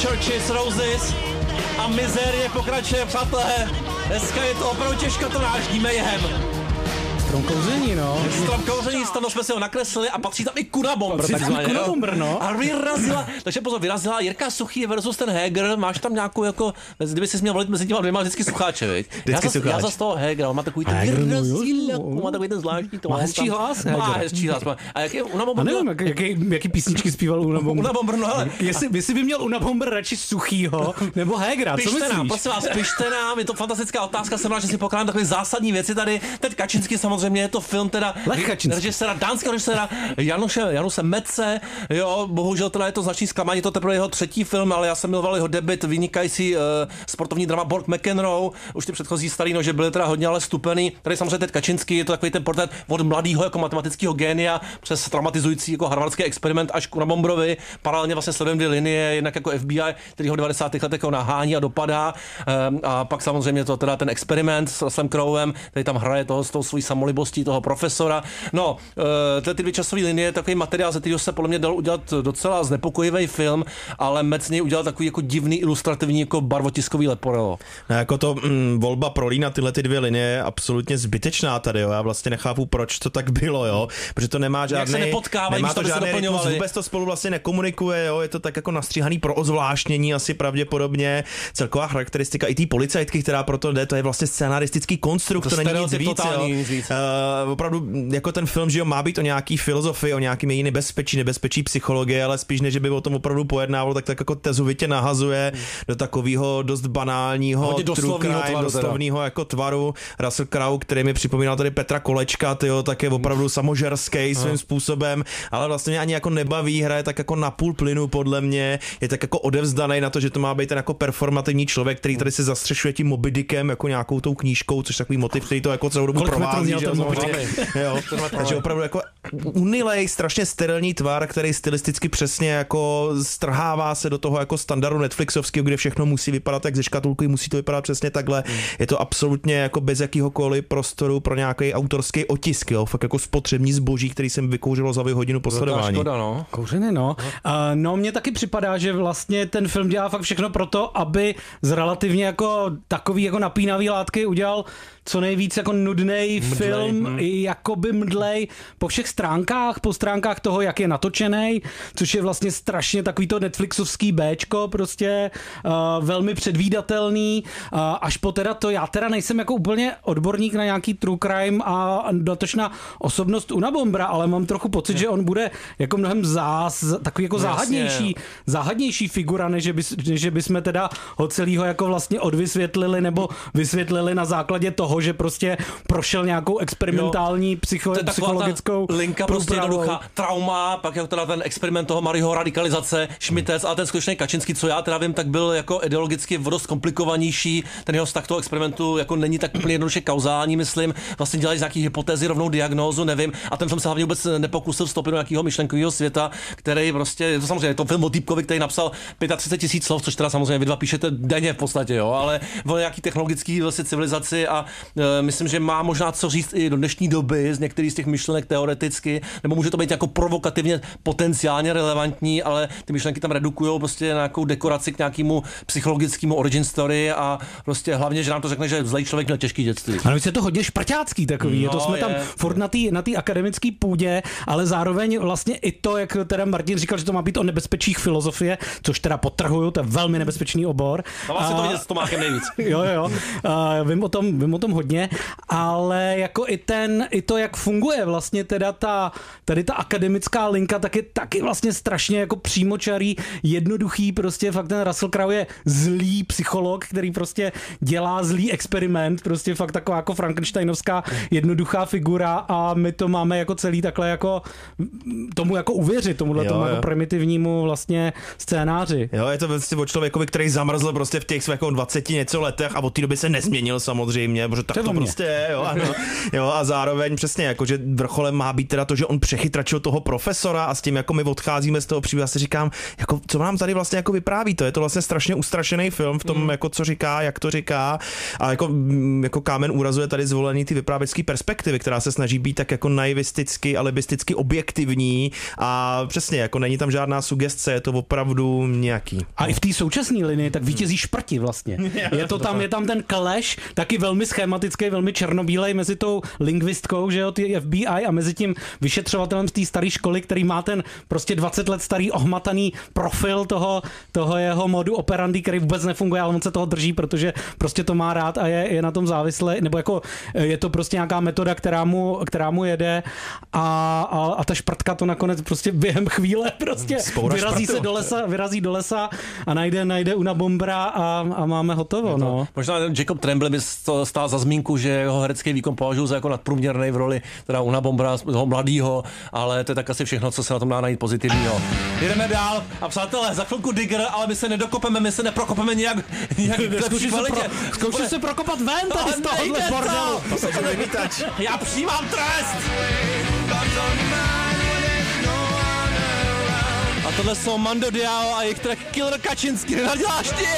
Churches Roses a mizérie pokračuje, přátelé. Dneska je to opravdu těžkotonážní mayhem. Strom kouření, no. Strom kouření, stano jsme si ho nakreslili a patří tam i Kunabombr. Kunabombr, no. A vyrazila, takže pozor, vyrazila Jirka Suchý versus ten Heger. Máš tam nějakou jako, kdyby jsi měl volit mezi těma dvěma vždycky Sucháče, viď? Já za toho Hegera, on má takový ten vyrazil, má takový ten zvláštní to. Má hezčí hlas, Má hezčí hlas. A jaký Unabombr? A nevím, jaký písničky zpíval Unabombr. Unabombr, no hele. Jestli by měl Unabombr radši Suchýho nebo Hegera, co myslíš? Nám, prosím vás, pište nám, je to fantastická otázka, jsem rád, že si pokládám takové zásadní věci tady. Teď Kačinský samozřejmě, je to film teda režiséra, dánského režiséra Januse Metce, jo, bohužel teda je to značný zklamání, to teprve jeho třetí film, ale já jsem miloval jeho debut, vynikající sportovní drama Borg McEnroe, už ty předchozí starý nože byly teda hodně ale stupený, tady samozřejmě teď Kačinský, je to takový ten portrét od mladého jako matematického génia přes traumatizující jako harvardský experiment až k Unabombrovi, paralelně vlastně sledujeme dvě linie, jednak jako FBI, který ho v 90. letech nahání a dopadá, a pak samozřejmě to teda ten experiment s Russellem Crowem, který tam hraje toho s tou svojí samolibostí toho profesora. No, ty dvě časové linie, takový materiál, ze kterého se podle mě dal udělat docela znepokojivý film, ale Metz něj udělal takový jako divný ilustrativní jako barvotiskový leporelo. No, jako to volba prolína tyhle ty dvě linie je absolutně zbytečná tady, jo. Já vlastně nechápu, proč to tak bylo, jo. Protože to nemá žádný, se nepotkávají, nemá to žádný rytmus, vůbec to spolu vlastně nekomunikuje, jo. Je to tak jako nastříhaný pro ozvláštnění asi pravděpodobně. Celková charakteristika i té policajtky, která proto jde, to je vlastně scénaristický konstrukt, to není nic víc, jo. Opravdu jako ten film, že jo, má být o nějaký filozofii, o nějakým její nebezpečí psychologie, ale spíš než by o tom opravdu pojednávalo, tak jako tezovitě nahazuje do takového dost banálního doslovného jako tvaru. Russell Crowe, který mi připomínal tady Petra Kolečka, tyjo, tak je opravdu samožerský svým způsobem, ale vlastně mě ani jako nebaví, hraje tak jako na půl plynu podle mě, je tak jako odevzdaný na to, že to má být ten jako performativní člověk, který tady se zastřešuje tím Moby Dickem, jako nějakou tou knížkou, což takový motiv, který to jako celou dobu provází. Jo, takže opravdu jako unilej, strašně sterilní tvar, který stylisticky přesně jako strhává se do toho jako standardu Netflixovského, kde všechno musí vypadat jak ze škatulky, musí to vypadat přesně takhle. Je to absolutně jako bez jakýhokoliv prostoru pro nějaký autorský otisk, jo, fakt jako spotřební zboží, který jsem vykouřilo za hodinu po sledování. No. Kouřeny, no. No, mně taky připadá, že vlastně ten film dělá fakt všechno pro to, aby z relativně jako takový jako napínavý látky udělal co nejvíc jako nudnej film, jakoby mdlej po všech stránkách, po stránkách toho, jak je natočenej, což je vlastně strašně takový to Netflixovský Bčko, prostě velmi předvídatelný, až po teda to, já teda nejsem jako úplně odborník na nějaký true crime a natočná osobnost Unabombra, ale mám trochu pocit, že on bude jako mnohem takový jako záhadnější figura, než by jsme teda ho celýho jako vlastně odvysvětlili nebo vysvětlili na základě toho, že prostě prošel nějakou experimentální psychologickou linka prostě jednoduchá trauma, pak jako teda ten experiment toho Mariho radikalizace, Šmitec, a ten skutečný Kačinský, co já teda vím, tak byl jako ideologicky dost komplikovanější, ten jeho vztah toho experimentu jako není tak úplně jednoduše kauzální, myslím, vlastně dělají z nějaký hypotézy rovnou diagnózu, nevím, a ten film se hlavně vůbec nepokusil vstoupit do nějakého myšlenkového světa, který prostě, je to samozřejmě je to film o týpkovi, který napsal 35 000 slov, což teda samozřejmě vy dva píšete denně v podstatě, jo, ale o nějaký technologický vlastně civilizaci a myslím, že má možná co říct i do dnešní doby z některých z těch myšlenek teoreticky, nebo může to být jako provokativně potenciálně relevantní, ale ty myšlenky tam redukujou prostě nějakou dekoraci k nějakému psychologickému origin story a prostě hlavně, že nám to řekne, že zlej člověk měl těžký dětství. Ano, je to hodně šprťácký takový, no, to jsme tam furt na té akademické půdě, ale zároveň vlastně i to, jak teda Martin říkal, že to má být o nebezpečích filozofie, což teda podtrhuju, to je velmi nebezpečný obor. No vlastně to vidět s Tomákem nejvíc. Jo. Vím o tom hodně, ale jako i to, jak funguje vlastně teda tady ta akademická linka, tak je taky vlastně strašně jako přímočarý, jednoduchý, prostě fakt ten Russell Crowe je zlý psycholog, který prostě dělá zlý experiment, prostě fakt taková jako frankensteinovská jednoduchá figura a my to máme jako celý takhle jako tomu jako uvěřit, tomu jako primitivnímu vlastně scénáři. Jo, je to vlastně o člověkovi, který zamrzl prostě v těch svých 20 něco letech a od té doby se nezměnil samozřejmě, protože tak to prostě je, jo, ano. Jo, a zároveň přesně, jako, že vrcholem má být teda to, že on přechytračil toho profesora a s tím jako my odcházíme z toho příběhu. Já si říkám, jako, co nám tady vlastně jako vypráví, to je to vlastně strašně ustrašený film v tom, jako co říká, jak to říká a jako kámen úrazu je tady zvolený ty vyprávěcké perspektivy, která se snaží být tak jako naivisticky, alibisticky objektivní a přesně, jako není tam žádná sugestce, je to opravdu nějaký. A i v té současné linii tak vítězí šprti vlastně. Je tam ten clash, taky velmi schematický, velmi černobílej mezi tou lingvistkou, že jo, ty FBI a mezi tím vyšetřovatelem z té staré školy, který má ten prostě 20 let starý ohmataný profil toho jeho modu operandi, který vůbec nefunguje, ale on se toho drží, protože prostě to má rád a je na tom závislý, nebo jako je to prostě nějaká metoda, která mu jede a ta šprtka to nakonec prostě během chvíle prostě vyrazí do lesa a najde Unabombra a máme hotovo. No. Možná Jacob Tremblay by to stál za zmínku, že jeho herecký výkon považuji za jako nadprůměrný v roli teda Unabombra, toho mladýho, ale to je tak asi všechno, co se na tom dá najít pozitivního. Jdeme dál a přátelé, za chvilku Digger, ale my se nedokopeme, my se neprokopeme nějak v lepší kvalitě. Zkoušíš se prokopat ven tady z tohohle bordelu. Já přijímám trest! A tohle jsou Mando Diao a jejich track Killer Kačinský, nenaděláš ty!